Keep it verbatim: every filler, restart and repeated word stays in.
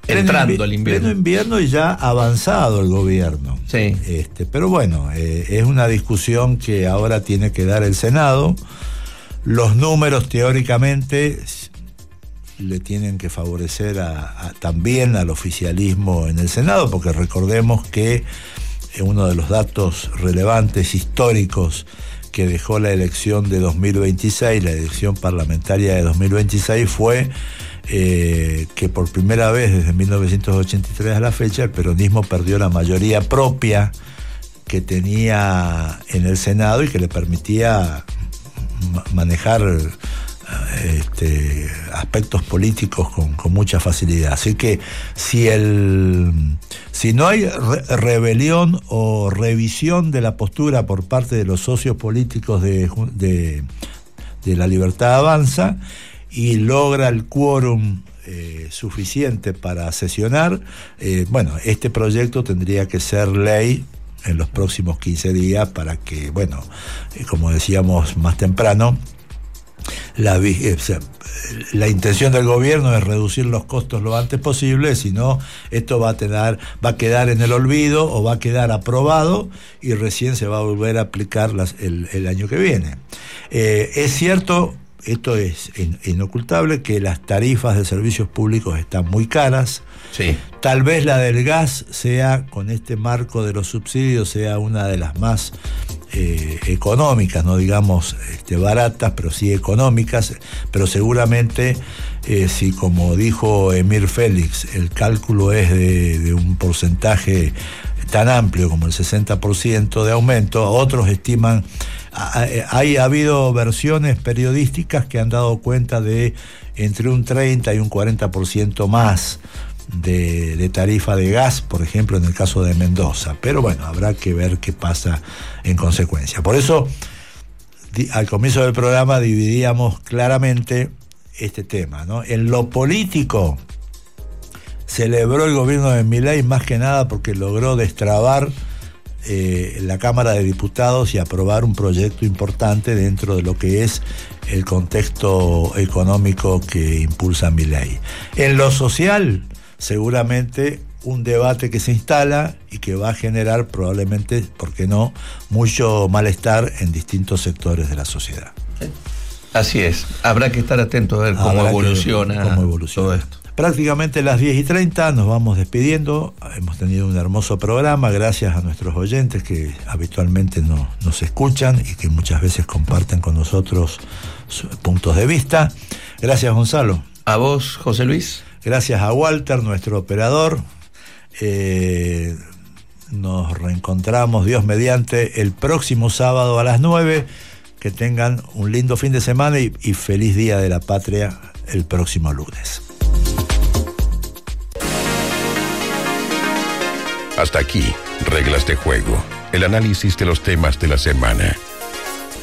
entrando el invierno. Pleno invierno y ya avanzado el gobierno. Sí. Este, pero bueno, eh, es una discusión que ahora tiene que dar el Senado. Los números teóricamente le tienen que favorecer a, a, también al oficialismo en el Senado, porque recordemos que uno de los datos relevantes históricos que dejó la elección de dos mil veintiséis, la elección parlamentaria de dos mil veintiséis, fue eh, que por primera vez desde mil novecientos ochenta y tres a la fecha el peronismo perdió la mayoría propia que tenía en el Senado y que le permitía ma- manejar este, aspectos políticos con, con mucha facilidad. Así que si el si no hay re- rebelión o revisión de la postura por parte de los socios políticos de, de, de La Libertad Avanza y logra el quórum eh, suficiente para sesionar, eh, bueno, este proyecto tendría que ser ley en los próximos quince días para que, bueno, eh, como decíamos más temprano, La, o sea, la intención del gobierno es reducir los costos lo antes posible, si no, esto va a, tener, va a quedar en el olvido o va a quedar aprobado y recién se va a volver a aplicar las, el, el año que viene. Eh, es cierto, esto es in, inocultable, que las tarifas de servicios públicos están muy caras. Sí. Tal vez la del gas sea, con este marco de los subsidios, sea una de las más eh, económicas, no digamos este, baratas, pero sí económicas, pero seguramente eh, si, como dijo Emir Félix, el cálculo es de, de un porcentaje tan amplio como el sesenta por ciento de aumento, otros estiman, hay ha habido versiones periodísticas que han dado cuenta de entre un treinta y un cuarenta por ciento más De, de tarifa de gas, por ejemplo, en el caso de Mendoza. Pero bueno, habrá que ver qué pasa en consecuencia. Por eso, di, al comienzo del programa dividíamos claramente este tema, ¿no? En lo político, celebró el gobierno de Milei más que nada porque logró destrabar eh, la Cámara de Diputados y aprobar un proyecto importante dentro de lo que es el contexto económico que impulsa Milei. En lo social, seguramente un debate que se instala y que va a generar probablemente, ¿por qué no?, mucho malestar en distintos sectores de la sociedad. Así es, habrá que estar atento a ver cómo Habrá evoluciona, cómo evoluciona todo esto. Prácticamente las diez y treinta nos vamos despidiendo. Hemos tenido un hermoso programa, gracias a nuestros oyentes que habitualmente no, nos escuchan y que muchas veces comparten con nosotros sus puntos de vista. Gracias, Gonzalo. A vos, José Luis. Gracias a Walter, nuestro operador. Eh, nos reencontramos, Dios mediante, el próximo sábado a las nueve. Que tengan un lindo fin de semana y, y feliz Día de la Patria el próximo lunes. Hasta aquí, Reglas de Juego, el análisis de los temas de la semana.